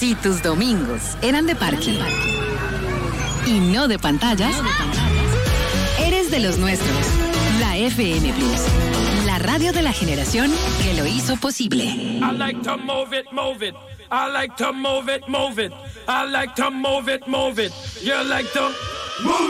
Si tus domingos eran de parque y no de pantallas, eres de los nuestros. La FM Plus, la radio de la generación que lo hizo posible. I like to move it, move it. I like to move it, move it. I like to move it, move it. You like to move